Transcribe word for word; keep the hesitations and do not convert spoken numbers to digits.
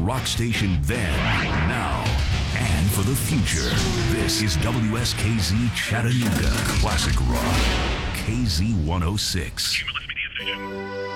rock station then, now, and for the future. This is W S K Z Chattanooga Classic Rock. K Z one oh six.